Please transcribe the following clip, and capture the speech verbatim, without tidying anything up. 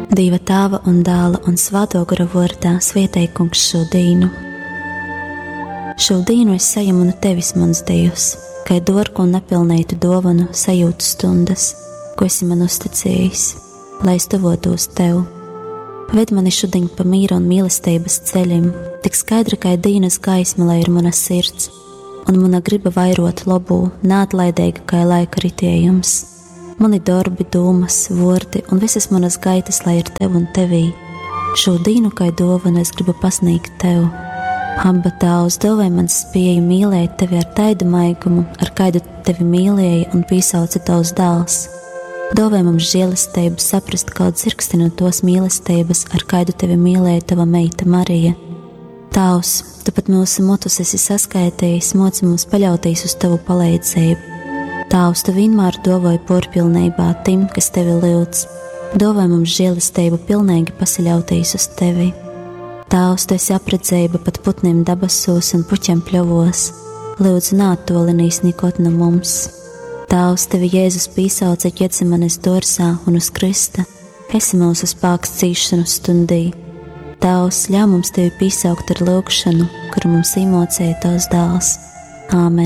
Dieva Tēva un Dēla un Svēto gara vārdā svētī Kungs šo dienu. Šo dienu es saņemu no Tevis, mans Dievs, kā dārgu un nepilnītu dāvanu sajūtu stundas, ko esi man uzticējis, lai es tuvotos Tev. Ved mani šodien pa mīra un mīlestības ceļiem, tik skaidra kā dienas gaisma, lai ir mana sirds, un mana griba vairot labu, neatlaidīga kā laika ritējums. Mani darbi, domas, vārdi un visas manas gaitas, lai ir Tev un Tevī. Šo dienu kā dāvanu es gribu pasniegt Tev. Abba Tēvs, dāvāj man spēju mīlēt Tevi ar taidu maigumu, ar kādu Tevi mīlēja un piesauca Tavs dēls. Dāvāj mums žēlastību saprast kādu dzirksti no tos mīlestības, ar kādu Tevi mīlēja Tava meita Marija. Tavs, Tu pat mūsu motus esi saskaitījis, moci mums paļauties uz Tavu palīdzību. Tavs, Tu vienmēr dāvāj porpilnībā tim, kas Tevi lūdz. Dāvāj mums žēlastību pilnīgi pasaļauties uz Tevi. Tavs, Tu esi apredzība pat putniem dabasos un puķiem pļovos. Lūdzu, nātolinīs nikot no mums. Tavs, Tevi Jēzus pīsauca Ģetsemanes dārzā un uz krista. Esi mūsu spēks cīšanu stundī. Tavs, ļauj mums Tevi pīsaukt ar lūgšanu, kuru mums īmocēja Tavs dēls. Āmen.